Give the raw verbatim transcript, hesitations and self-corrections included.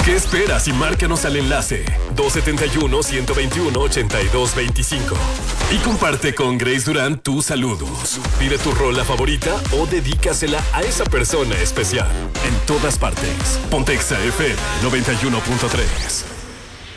¿Qué esperas y márcanos al enlace dos siete uno, uno dos uno, ocho dos dos cinco y comparte con Grace Durán tus saludos. Pide tu rola favorita o dedícasela a esa persona especial. En todas partes. Ponte Exa F M noventa y uno punto tres.